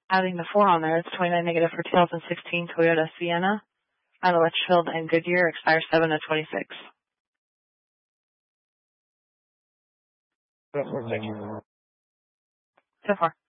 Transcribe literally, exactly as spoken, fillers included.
adding the four on there, it's twenty-nine negative for two thousand sixteen Toyota Sienna out of Litchfield and Goodyear, expires seven of twenty-six. So far.